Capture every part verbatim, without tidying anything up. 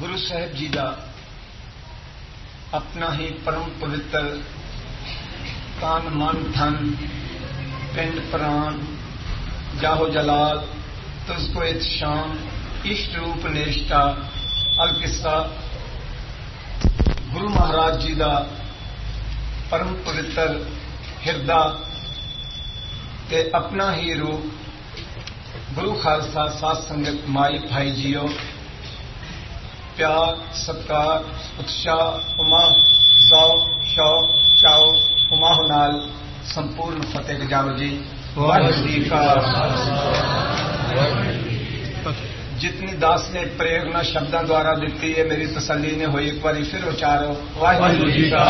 गुरु साहिब जी का अपना ही परम पवित्र तन मन धन पिंड प्राण जाहो जलाल तुझको इत शाम इष्ट रूप निष्ठा अल किस्सा गुरु महाराज जी का परम पवित्र हिरदा ते अपना ही रूप गुरु खालसा साध संगत माई भाई जीओ प्यार सत्कार उत्साह उमा जाओ शौ चाओ उमाहो नाल संपूर्ण फतेह गजाओ जी। वाहिगुरू जी का जितनी दास ने प्रेरणा शब्दों द्वारा दी है मेरी तसल्ली ने हुई, एक बार फिर उचारो वाहिगुरू जी का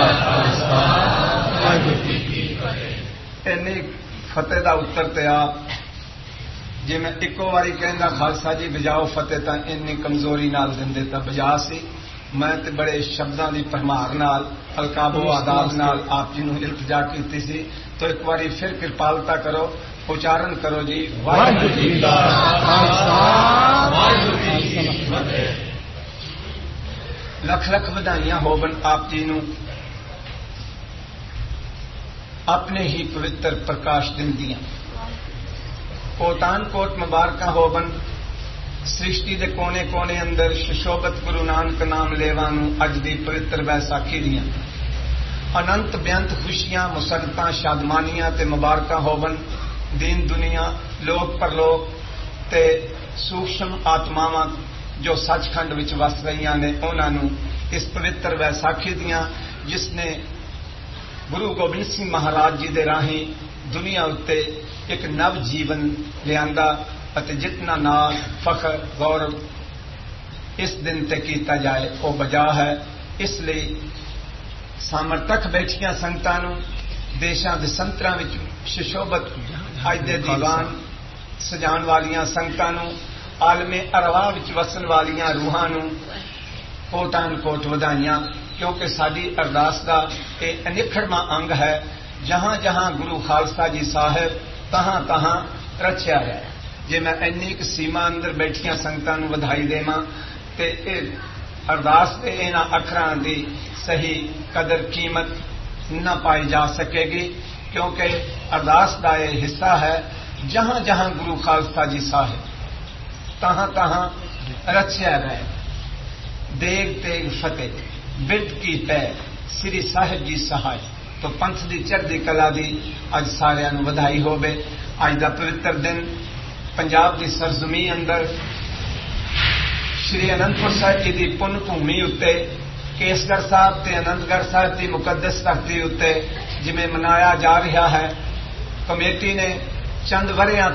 इन्नी फतेह का उत्तर ते आप जे मैं इको बारी कहना खालसा जी बजाओ फतेह तो इन्नी कमजोरी नाल दिंदे तां बजा सी। मैं ते बड़े शब्दों की भरमार नाल अलकाबो आदाब नाल आप जी नूं इल्तिजा कीती सी, तो एक बारी फिर कृपालता करो उच्चारण करो जी वाहिगुरू जी का खालसा वाहिगुरू जी की फतेह। लख लख बधाइयां होवन आप जी नूं अपने ही पवित्र प्रकाश दिन दियां, कोटान कोट मुबारक होवन सृष्टि के कोने कोने अंदर सुशोभत गुरु नानक नाम लेवा नूं अज दी पवित्र बैसाखी दियां अनंत बेअंत खुशियां मुसरतां शादमानियां ते मुबारक होवन दीन दुनिया लोक परलोक ते सूक्ष्म आत्मावां जो सचखंड विच वस रही ने उन्हां नूं इस पवित्र बैसाखी दियां जिसने गुरु गोबिंद सिंह महाराज जी दे राही दुनिया उत्ते एक नव जीवन लियांदा अते जितना नाज फखर गौरव इस दिन ते कीता जाए वो बजा है। इसलिए सामर्थक बैठिया संगतां नूं देशां दे संतरां विच सुशोभत अज दे दीवान सजाण वालियां संगतां नूं आलमे अरवाह विच वसन वालियां रूहां नूं कोटान कोट वधाइयां, क्योंकि साडी अरदास दा यह अनिखड़वां अंग है। जहां जहां गुरु खालसा जी साहिब तहां तहां रचिया है। जे मैं इन्नी क सीमा अंदर बैठिया संगतां नूं वधाई देवां ते इह अरदास दे इन्हां अखरां दी सही कदर कीमत न पाई जा सकेगी, क्योंकि अरदास का यह हिस्सा है जहां जहां गुरु खालसा जी साहिब तहां तहां रचिया है। देग तेग फतेह बिरद की तै श्री साहिब जी सहाय। तो पंथ की चढ़दी कला की अज सारिਆਂ ਨੂੰ ਵਧਾਈ होवे। अज का पवित्र दिन पंजाब की सरजमी अंदर श्री अनंदपुर साहिब जी की पुण्य भूमि उत्ते केसगढ़ साहब ते आनंदगढ़ साहब की मुकद्दस धरती उत्ते जिवें मनाया जा रहा है। कमेटी ने चंद वरियां